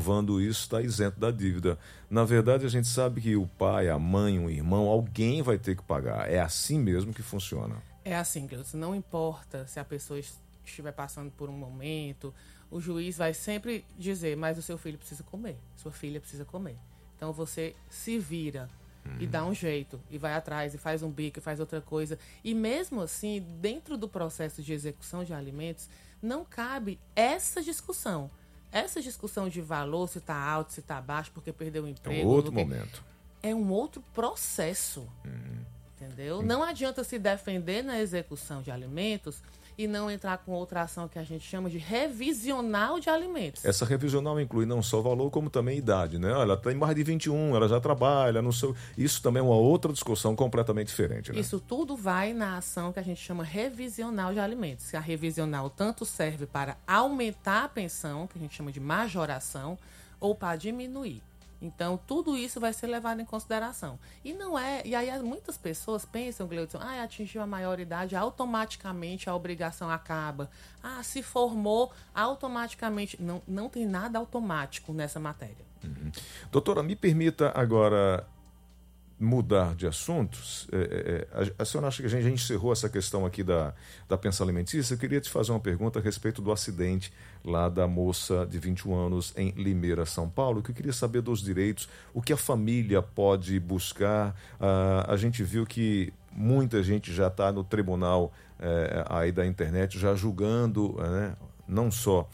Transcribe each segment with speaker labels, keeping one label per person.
Speaker 1: comprovando isso, está isento da dívida. Na verdade, a gente sabe que o pai, a mãe, um irmão, alguém vai ter que pagar. É assim mesmo que funciona.
Speaker 2: É assim, Cleusa, não importa se a pessoa estiver passando por um momento, o juiz vai sempre dizer, mas o seu filho precisa comer, sua filha precisa comer. Então você se vira e dá um jeito, e vai atrás, e faz um bico, e faz outra coisa. E mesmo assim, dentro do processo de execução de alimentos, não cabe essa discussão. Essa discussão de valor, se está alto, se está baixo, porque perdeu o emprego.
Speaker 1: É um outro momento.
Speaker 2: É um outro processo. Entendeu? Não adianta se defender na execução de alimentos e não entrar com outra ação que a gente chama de revisional de alimentos.
Speaker 1: Essa revisional inclui não só valor, como também idade, né? Ela tem mais de 21, ela já trabalha, não sei. Isso também é uma outra discussão completamente diferente, né?
Speaker 2: Isso tudo vai na ação que a gente chama revisional de alimentos. A revisional tanto serve para aumentar a pensão, que a gente chama de majoração, ou para diminuir. Então, tudo isso vai ser levado em consideração. E não é... E aí, muitas pessoas pensam, Gleudson, atingiu a maioridade, automaticamente a obrigação acaba. Se formou, automaticamente... Não tem nada automático nessa matéria.
Speaker 1: Doutora, me permita agora mudar de assuntos. A senhora acha que a gente já encerrou essa questão aqui da pensão alimentícia? Eu queria te fazer uma pergunta a respeito do acidente lá da moça de 21 anos em Limeira, São Paulo, que eu queria saber dos direitos, o que a família pode buscar. A gente viu que muita gente já está no tribunal aí da internet, já julgando, não só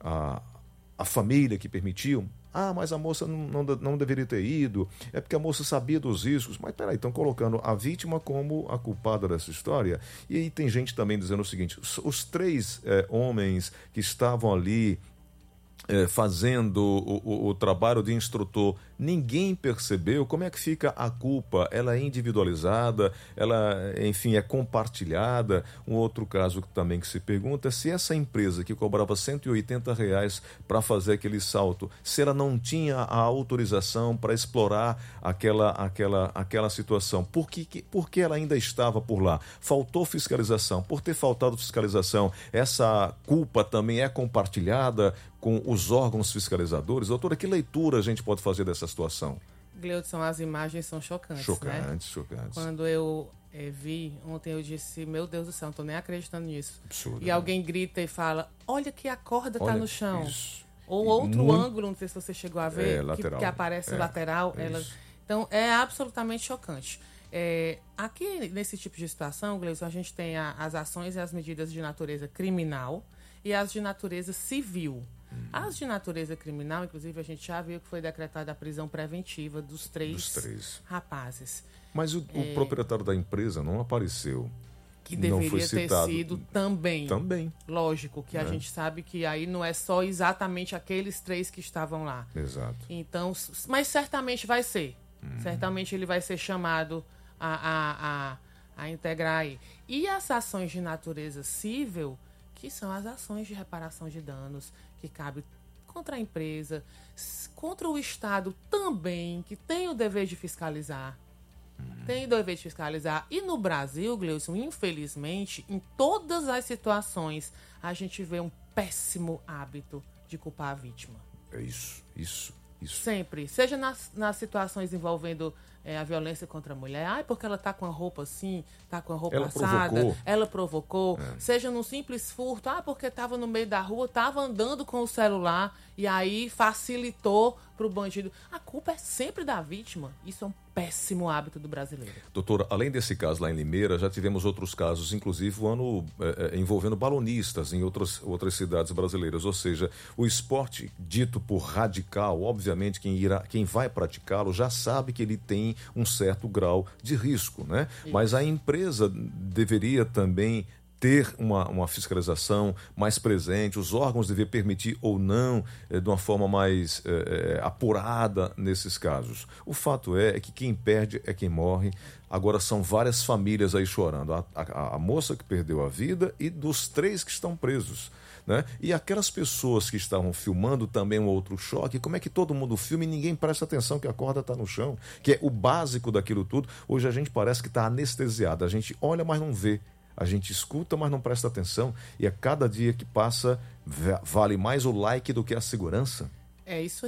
Speaker 1: a família que permitiu, mas a moça não deveria ter ido, é porque a moça sabia dos riscos. Mas peraí, estão colocando a vítima como a culpada dessa história. E aí tem gente também dizendo o seguinte, os três homens que estavam ali fazendo o trabalho de instrutor, ninguém percebeu. Como é que fica a culpa? Ela é individualizada, ela, enfim, é compartilhada. Um outro caso também que se pergunta é se essa empresa que cobrava R$180 para fazer aquele salto, se ela não tinha a autorização para explorar aquela situação. Por que ela ainda estava por lá? Faltou fiscalização. Por ter faltado fiscalização, essa culpa também é compartilhada com os órgãos fiscalizadores? Doutora, que leitura a gente pode fazer dessa situação?
Speaker 2: Gleudson, as imagens são chocantes, né?
Speaker 1: Chocantes.
Speaker 2: Quando eu vi, ontem eu disse, meu Deus do céu, não estou nem acreditando nisso.
Speaker 1: Absurdo,
Speaker 2: e alguém grita e fala, olha que a corda está no chão.
Speaker 1: Isso.
Speaker 2: Ou outro ângulo, não sei se você chegou a ver,
Speaker 1: lateral.
Speaker 2: que aparece o lateral. Então, é absolutamente chocante. Aqui, nesse tipo de situação, Gleudson, a gente tem as ações e as medidas de natureza criminal e as de natureza civil. As de natureza criminal, inclusive, a gente já viu que foi decretada a prisão preventiva dos três rapazes.
Speaker 1: Mas o proprietário da empresa não apareceu.
Speaker 2: Que deveria ter sido também.
Speaker 1: Também.
Speaker 2: Lógico, que a gente sabe que aí não é só exatamente aqueles três que estavam lá.
Speaker 1: Exato.
Speaker 2: Então, mas certamente vai ser. Certamente ele vai ser chamado a integrar aí. E as ações de natureza civil, que são as ações de reparação de danos, que cabe contra a empresa, contra o Estado também, que tem o dever de fiscalizar. Tem o dever de fiscalizar. E no Brasil, Gleudson, infelizmente, em todas as situações, a gente vê um péssimo hábito de culpar a vítima.
Speaker 1: É isso.
Speaker 2: Sempre. Seja nas situações envolvendo a violência contra a mulher. Porque ela tá com a roupa assim, tá com a roupa assada. Ela provocou. Seja num simples furto. Porque tava no meio da rua, tava andando com o celular e aí facilitou pro bandido. A culpa é sempre da vítima. Isso é um péssimo hábito do brasileiro.
Speaker 1: Doutora, além desse caso lá em Limeira, já tivemos outros casos, inclusive o ano envolvendo balonistas em outras cidades brasileiras. Ou seja, o esporte dito por radical, obviamente quem vai praticá-lo já sabe que ele tem um certo grau de risco, né? Mas a empresa deveria também ter uma fiscalização mais presente, os órgãos deveriam permitir ou não, de uma forma mais apurada nesses casos. O fato é que quem perde é quem morre. Agora são várias famílias aí chorando. A moça que perdeu a vida e dos três que estão presos, né? E aquelas pessoas que estavam filmando também um outro choque. Como é que todo mundo filma e ninguém presta atenção que a corda está no chão? Que é o básico daquilo tudo. Hoje a gente parece que está anestesiado. A gente olha, mas não vê. A gente escuta, mas não presta atenção. E a cada dia que passa, vale mais o like do que a segurança.
Speaker 2: É isso aí.